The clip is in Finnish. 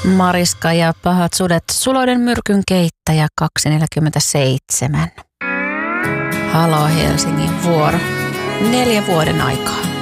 Mariska ja pahat sudet, Suloiden myrkyn keittäjä 247. Halo Helsingin vuoro. 4 vuoden aikaa.